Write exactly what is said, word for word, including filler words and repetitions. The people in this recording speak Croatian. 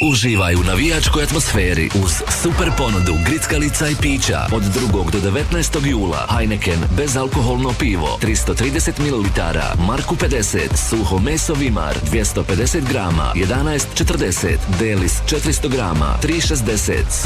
Uživaj u navijačkoj atmosferi uz super ponudu grickalica i pića od drugog do devetnaestog jula. Heineken bezalkoholno pivo tristo trideset mililitara, Marku pedeset, suho meso Vimar dvjesto pedeset grama, jedanaest četrdeset, Delis četiristo grama, tri šezdeset,